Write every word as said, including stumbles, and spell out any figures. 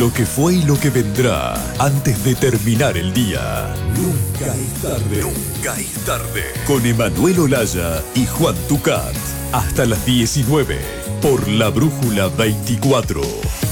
Lo que fue y lo que vendrá antes de terminar el día. Nunca es tarde. Nunca es tarde. Con Emanuel Olaya y Juan Tucat. Hasta las diecinueve. Por La Brújula veinticuatro.